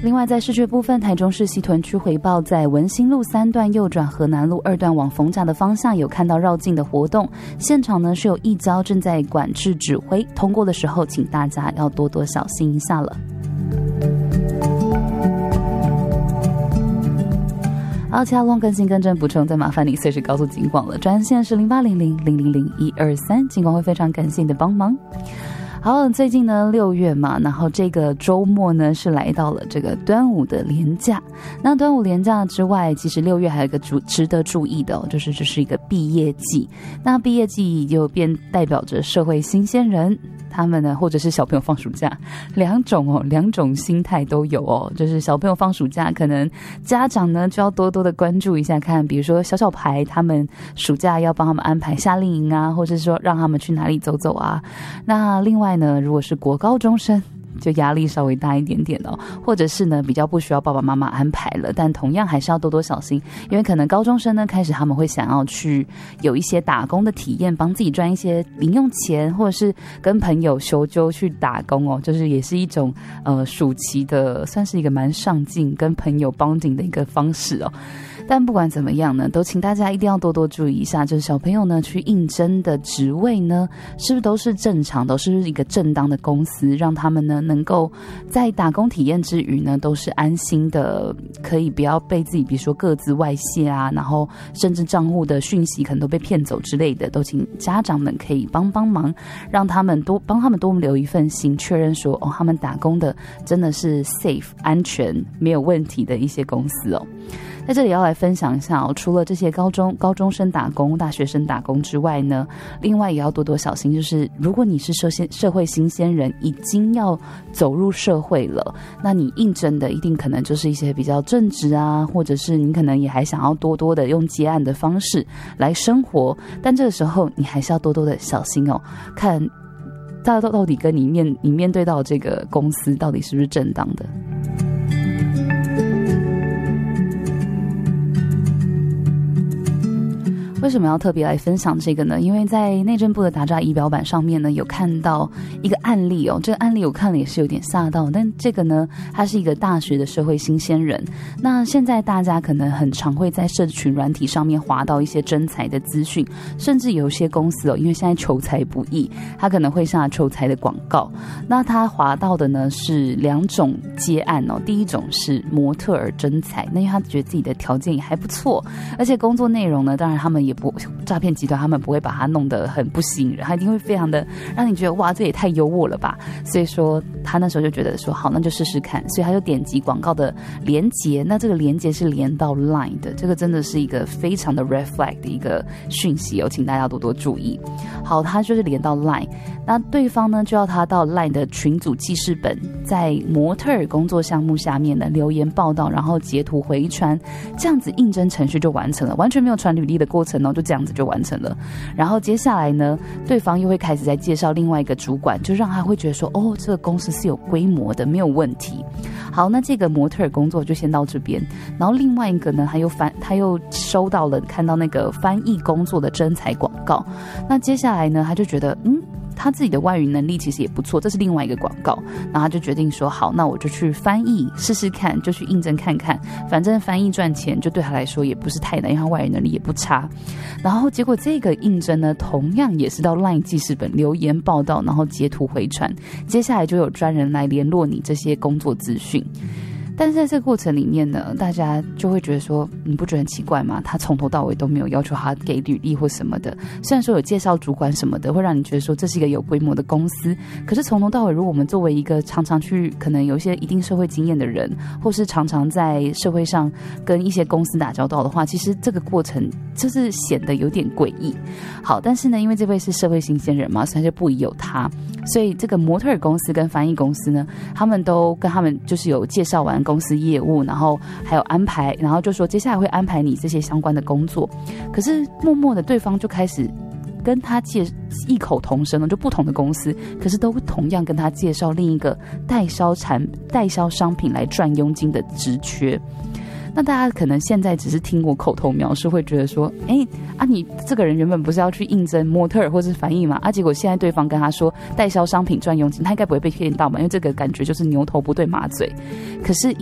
另外在视觉部分，台中市西屯区回报，在文心路3段右转河南路2段往逢甲的方向有看到绕境的活动，现场呢是有义交正在管制指挥，通过的时候请大家要多多小心一下了。好，其他更新更正补充再麻烦你随时告诉警广了，专线是0800000123，警广会非常感谢你的帮忙。好，最近呢6月嘛，然后这个周末呢是来到了这个端午的连假。那端午连假之外，其实6月还有一个值得注意的就是这是一个毕业季。那毕业季就便代表着社会新鲜人，他们呢或者是小朋友放暑假，两种心态都有哦。就是小朋友放暑假，可能家长呢就要多多的关注一下，看比如说小牌他们暑假要帮他们安排夏令营啊，或者是说让他们去哪里走走啊。那另外呢，如果是国高中生，就压力稍微大一点点哦，或者是呢比较不需要爸爸妈妈安排了，但同样还是要多多小心，因为可能高中生呢开始他们会想要去有一些打工的体验，帮自己赚一些零用钱，或者是跟朋友休休去打工哦，就是也是一种暑期的算是一个蛮上进跟朋友 bonding 的一个方式哦。但不管怎么样呢，都请大家一定要多多注意一下，就是小朋友呢去应征的职位呢，是不是都是正常，都是一个正当的公司，让他们呢能够在打工体验之余呢，都是安心的，可以不要被自己比如说个资外泄啊，然后甚至账户的讯息可能都被骗走之类的，都请家长们可以帮忙，让他们帮他们多留一份心，确认说他们打工的真的是 safe 安全没有问题的一些公司哦。在这里要来分享一下哦，除了这些高中生打工、大学生打工之外呢，另外也要多多小心，就是如果你是社会新鲜人，已经要走入社会了，那你应征的一定可能就是一些比较正职啊，或者是你可能也还想要多多的用接案的方式来生活，但这个时候你还是要多多的小心哦，看到底跟你面对到这个公司到底是不是正当的。为什么要特别来分享这个呢？因为在内政部的打诈仪表板上面呢，有看到一个案例哦。这个案例我看了也是有点吓到，但这个呢，他是一个大学的社会新鲜人。那现在大家可能很常会在社群软体上面滑到一些征才的资讯，甚至有些公司哦，因为现在求才不易，他可能会下求才的广告。那他滑到的呢是2种接案哦。第一种是模特儿征才，那因为他觉得自己的条件也还不错，而且工作内容呢，当然他们也诈骗集团他们不会把它弄得很不吸引人，他一定会非常的让你觉得哇，这也太优渥了吧。所以说他那时候就觉得说好，那就试试看，所以他就点击广告的连结，那这个连结是连到 LINE 的，这个真的是一个非常的 red flag 的一个讯息哦，请大家多多注意。好，他就是连到 LINE， 那对方呢就要他到 LINE 的群组记事本，在模特儿工作项目下面的留言报道，然后截图回传，这样子应征程序就完成了，完全没有传履历的过程哦，就这样子就完成了。然后接下来呢，对方又会开始在介绍另外一个主管，就让他会觉得说这个公司是有规模的，没有问题。好，那这个模特儿工作就先到这边，然后另外一个呢，他又收到了看到那个翻译工作的征才广告，那接下来呢，他就觉得他自己的外语能力其实也不错，这是另外一个广告，然后他就决定说好，那我就去翻译试试看，就去应征看看，反正翻译赚钱就对他来说也不是太难，因为他外语能力也不差。然后结果这个应征呢，同样也是到 LINE 记事本留言报道，然后截图回传，接下来就有专人来联络你这些工作资讯。但是在这个过程里面呢，大家就会觉得说，你不觉得很奇怪吗？他从头到尾都没有要求他给履历或什么的，虽然说有介绍主管什么的，会让你觉得说这是一个有规模的公司，可是从头到尾，如果我们作为一个常常去可能有一些一定社会经验的人，或是常常在社会上跟一些公司打交道的话，其实这个过程就是显得有点诡异。好，但是呢，因为这位是社会新鲜人嘛，所以他就不疑有他，所以这个模特儿公司跟翻译公司呢，他们都跟他们就是有介绍完公司业务，然后还有安排，然后就说接下来会安排你这些相关的工作。可是默默的对方就开始跟他异口同声了，就不同的公司，可是都同样跟他介绍另一个代销商品来赚佣金的职缺。那大家可能现在只是听我口头描述，会觉得说你这个人原本不是要去应征模特儿或是翻译嘛，结果现在对方跟他说代销商品赚佣金，他应该不会被骗到嘛，因为这个感觉就是牛头不对马嘴。可是